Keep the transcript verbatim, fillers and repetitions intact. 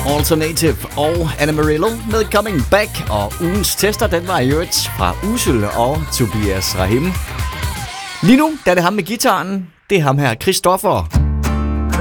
Alternative og Anna Murillo med Coming Back, og ugens tester, den var i øvrigt fra Usul og Tobias Rahim. Lige nu, der er det ham med gitaren, det er ham her, Christoffer.